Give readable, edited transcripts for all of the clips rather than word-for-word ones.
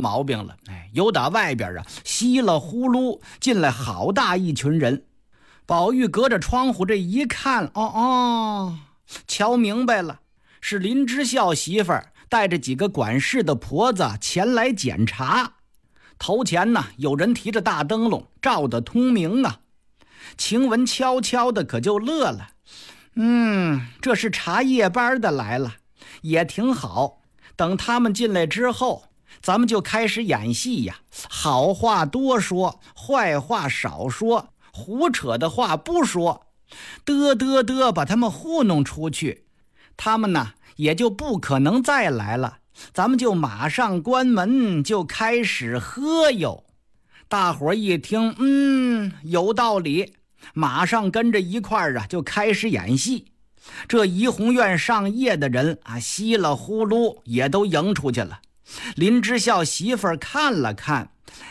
毛病了。有打外边稀里呼噜进来好大一群人。宝玉隔着窗户这一看，瞧明白了，是林之孝媳妇儿带着几个管事的婆子前来检查。头前呢，有人提着大灯笼，照得通明啊。晴雯悄悄的可就乐了，这是查夜班的来了，也挺好。等他们进来之后，咱们就开始演戏呀，好话多说，坏话少说，胡扯的话不说，嘚把他们糊弄出去，他们呢也就不可能再来了。咱们就马上关门，就开始喝哟。大伙儿一听，有道理，马上跟着一块儿就开始演戏。这怡红院上夜的人稀里呼噜也都迎出去了。林之孝媳妇儿看了看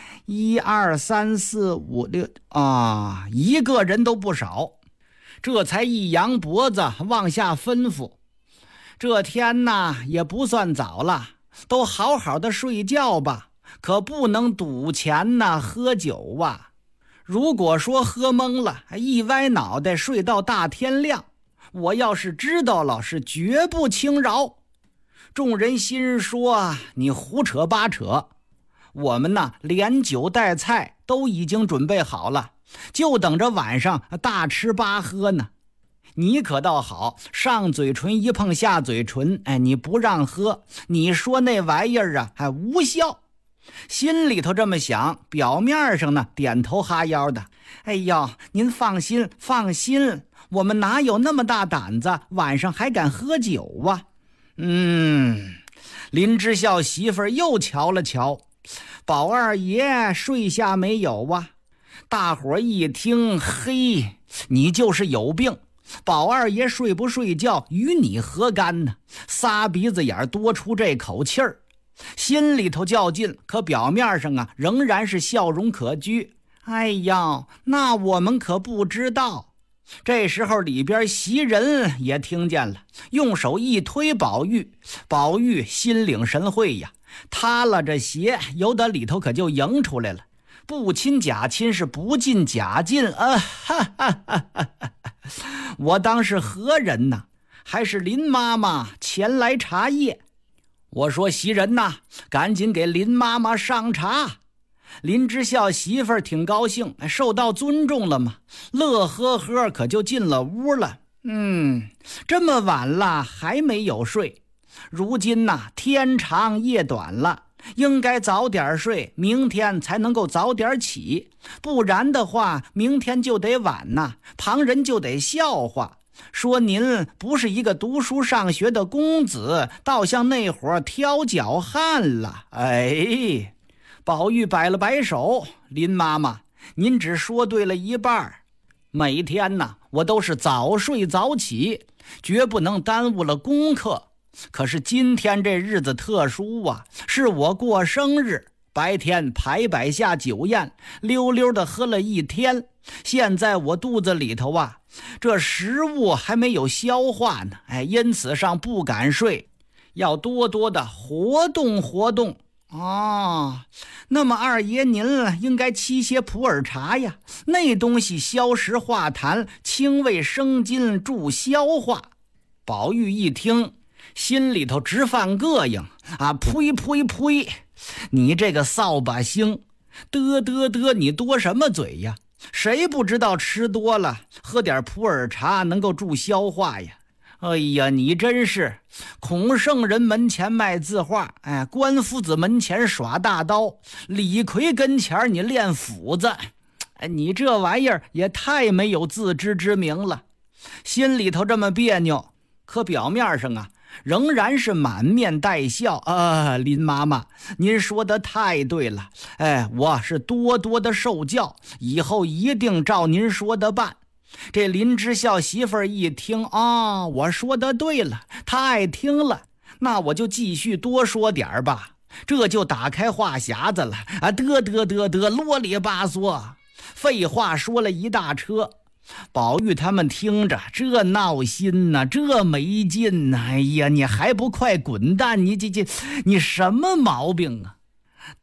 ，1、2、3、4、5、6一个人都不少，这才一扬脖子往下吩咐。这天呐也不算早了，都好好的睡觉吧，可不能赌钱喝酒啊。如果说喝懵了，一歪脑袋睡到大天亮，我要是知道了，是绝不轻饶。众人心说，你胡扯八扯，我们连酒带菜都已经准备好了，就等着晚上大吃八喝呢。你可倒好，上嘴唇一碰下嘴唇，你不让喝，你说那玩意儿还无效。心里头这么想，表面上呢点头哈腰的。哎呦，您放心，我们哪有那么大胆子，晚上还敢喝酒啊？林之孝媳妇儿又瞧了瞧，宝二爷睡下没有啊？大伙儿一听，嘿，你就是有病，宝二爷睡不睡觉与你何干呢？仨鼻子眼多出这口气儿，心里头较劲，可表面上仍然是笑容可掬。哎呀，那我们可不知道。这时候里边袭人也听见了，用手一推宝玉，宝玉心领神会呀，塌了这鞋由得里头可就迎出来了。不亲假亲是不进假进我当是何人呢？还是林妈妈前来茶叶。我说袭人赶紧给林妈妈上茶。林之孝媳妇儿挺高兴，受到尊重了嘛，乐呵呵可就进了屋了。这么晚了还没有睡，如今天长夜短了，应该早点睡，明天才能够早点起，不然的话明天就得晚旁人就得笑话，说您不是一个读书上学的公子，倒像那会儿挑脚汉了。宝玉摆了摆手，林妈妈，您只说对了一半，每天我都是早睡早起，绝不能耽误了功课。可是今天这日子特殊是我过生日，白天排摆下酒宴，溜溜的喝了一天，现在我肚子里头这食物还没有消化呢，因此上不敢睡，要多多的活动活动。那么二爷您应该沏些普洱茶呀，那东西消食化痰，清胃生津，助消化。宝玉一听，心里头直犯膈应呸！你这个扫把星，嘚，你多什么嘴呀？谁不知道吃多了喝点普洱茶能够助消化呀？哎呀，你真是孔圣人门前卖字画，关夫子门前耍大刀，李逵跟前你练斧子，你这玩意儿也太没有自知之明了。心里头这么别扭，可表面上仍然是满面带笑。林妈妈，您说的太对了，我是多多的受教，以后一定照您说的办。这林之孝媳妇儿一听，我说的对了，她爱听了，那我就继续多说点吧。这就打开话匣子了，嘚，啰里吧嗦，废话说了一大车。宝玉他们听着，这闹心这没劲哎呀，你还不快滚蛋！你什么毛病啊？